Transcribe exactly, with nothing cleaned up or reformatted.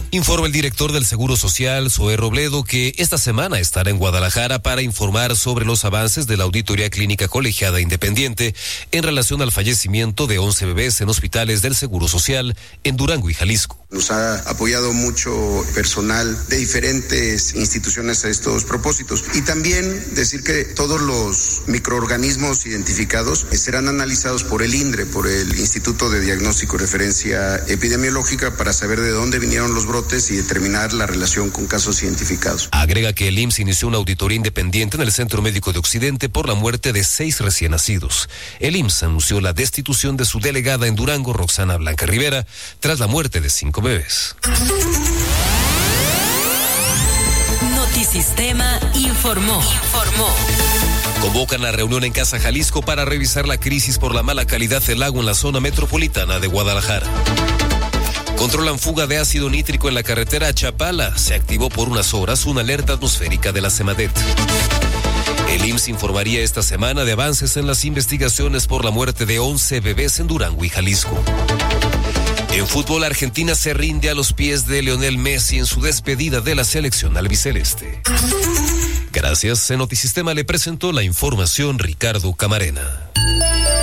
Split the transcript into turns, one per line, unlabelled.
Informa el director del Seguro Social, Zoé Robledo, que esta semana estará en Guadalajara para informar sobre los avances de la auditoría clínica colegiada independiente en relación al fallecimiento de once bebés en hospitales del Seguro Social en Durango y Jalisco.
Nos ha apoyado mucho personal de diferentes instituciones a estos propósitos. Y también decir que todos los microorganismos identificados serán analizados por el INDRE, por el Instituto de Diagnóstico y Referencia Epidemiológica, para saber de dónde vinieron los brotes y determinar la relación con casos identificados.
Agrega que el I M S S inició una auditoría independiente en el Centro Médico de Occidente por la muerte de seis recién nacidos. El I M S S anunció la destitución de su delegada en Durango, Roxana Blanca Rivera, tras la muerte de cinco bebés.
Notisistema informó. Informó.
Convocan a reunión en Casa Jalisco para revisar la crisis por la mala calidad del agua en la zona metropolitana de Guadalajara. Controlan fuga de ácido nítrico en la carretera a Chapala. Se activó por unas horas una alerta atmosférica de la Semarnat. El I M S S informaría esta semana de avances en las investigaciones por la muerte de once bebés en Durango y Jalisco. En fútbol, Argentina se rinde a los pies de Lionel Messi en su despedida de la selección albiceleste. Gracias. En Notisistema le presentó la información Ricardo Camarena.